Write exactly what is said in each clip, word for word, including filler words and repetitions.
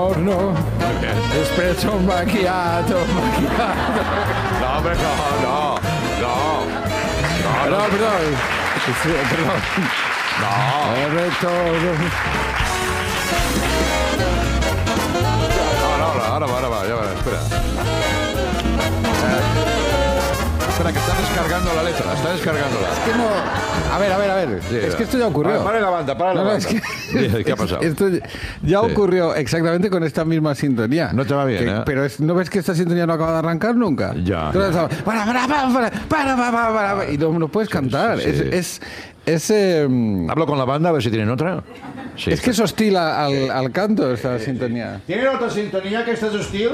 buongiorno. Espresso macchiato, macchiato. No, hombre, no, no, no. No, No, no, perdón. Sí, perdón. no. El retorno. No, no, ahora va, ahora va, ya va, espera. Eh, espera, que está descargando la letra, está descargándola. Es que no... A ver, a ver, a ver. Sí, es que esto ya ocurrió. Para, para la banda, para la No, no, banda. es que... Sí, ¿qué ha pasado? Esto ya Sí. ocurrió exactamente con esta misma sintonía. No te va bien, Que- ¿eh? Pero es- ¿no ves que esta sintonía no acaba de arrancar nunca? Ya, Entonces, ya. estaba, para, para, para, para, para, para, para, para, y no, no puedes cantar. sí, sí. Es... es, es, eh, Hablo con la banda a ver si tienen otra. Sí, es que es hostil a- al, al canto esta sintonía. ¿Tienen otra sintonía que esta es hostil?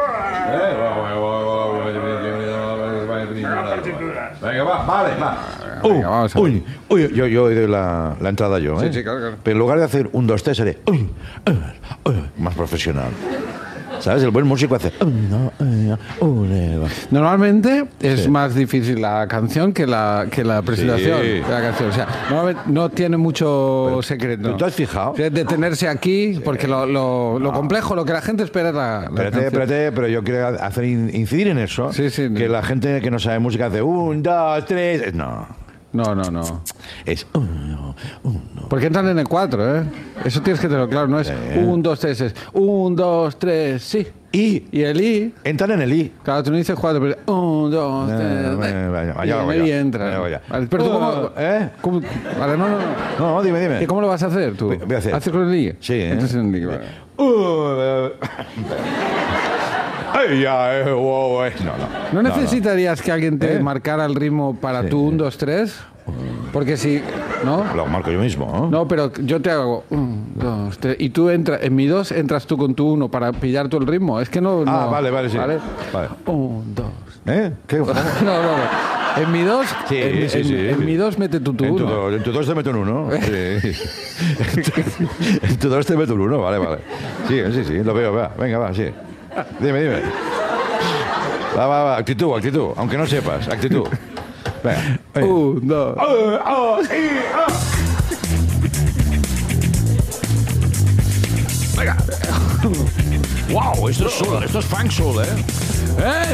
Venga, va, vale, va. Venga, vamos a ver. Uy, uy, yo, yo doy la, la entrada yo, ¿eh? Sí, sí, claro, claro. Pero en lugar de hacer un, dos, tres, haré uy, uy, uy, más profesional. ¿Sabes? El buen músico hace uy, no, uy, uy, uy. Normalmente es Sí. más difícil la canción que la, que la presentación Sí. de la canción. O sea, normalmente no tiene mucho secreto. ¿Pero tú has fijado? O sea, detenerse aquí, porque lo, lo, lo complejo, lo que la gente espera es la, la Espérate, canción. espérate, pero yo quiero hacer in- incidir en eso. Sí, sí, que no. la gente que no sabe música hace un, dos, tres. No. No, no, no. Es uno, uno. Porque entran en el cuatro, ¿eh? Eso tienes que tenerlo claro. No es un, dos, tres, es un, dos, tres, sí. Y Y el I, entran en el I. claro, tú no dices cuatro, pero un, dos, tres, Eh, vaya, vaya, vaya, y vaya. ahí entra. Vaya, vaya. Vale, pero tú cómo... Uh, ¿eh? cómo- Vale, no, no, no. No, dime, dime. ¿Y cómo lo vas a hacer tú? Voy- voy a hacer. ¿Haces con el I? Sí, ¿eh? Entonces en el I, vale. Uh, Ay, ya, eh, wow, eh. No, no. ¿No necesitarías que alguien te ¿Eh? marcara el ritmo para Sí. tu un, dos, tres? Porque si... ¿No? Lo marco yo mismo, ¿no? No, pero yo te hago un, dos, tres... Y tú entras... En mi dos entras tú con tu uno para pillar tú el ritmo. Es que no... Ah, no, vale, vale, sí. ¿vale? Vale. Un, dos... ¿Eh? ¿Qué? No, no, no. En mi dos... Sí, en, mi- sí, en- sí. en mi dos mete tú tu En tu, uno. dos, en tu dos te meto un uno. Sí. En tu dos te meto un uno, vale, vale. Sí, sí, sí, lo veo, va. Venga, va, sí. Dime, dime. Va, va, va. Actitud, actitud. Aunque no sepas, actitud. Venga. venga. Un, dos... Ah, ah, sí, ah. Venga. Wow, esto es soul, esto es funk soul, ¿eh? ¡Eh!